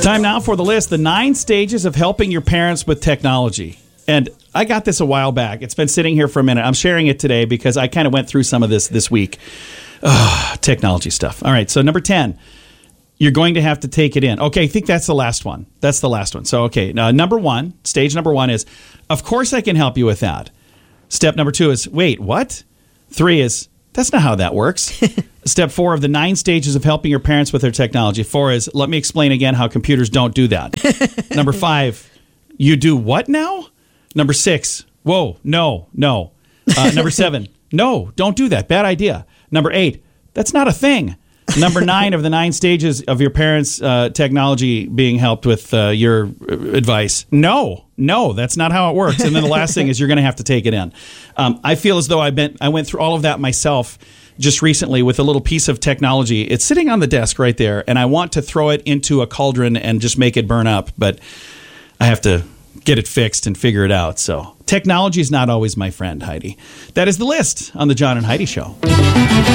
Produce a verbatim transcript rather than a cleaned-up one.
Time now for the list, the nine stages of helping your parents with technology. And I got this a while back. It's been sitting here for a minute. I'm sharing it today because I kind of went through some of this this week. Ugh, technology stuff. All right, so number ten, you're going to have to take it in. Okay, I think that's the last one. That's the last one. So, okay, now, number one, stage number one is, of course I can help you with that. Step number two is, wait, what? Three is, that's not how that works. Step four of the nine stages of helping your parents with their technology. Four is, let me explain again how computers don't do that. Number five, you do what now? Number six, whoa, no, no. Uh, number seven, no, don't do that. Bad idea. Number eight, that's not a thing. Number nine of the nine stages of your parents' uh, technology being helped with uh, your advice. No, no, that's not how it works. And then the last thing is you're going to have to take it in. Um, I feel as though I've been, I went through all of that myself just recently with a little piece of technology. It's sitting on the desk right there, and I want to throw it into a cauldron and just make it burn up, but I have to get it fixed and figure it out. So technology is not always my friend, Heidi. That is the list on the John and Heidi Show.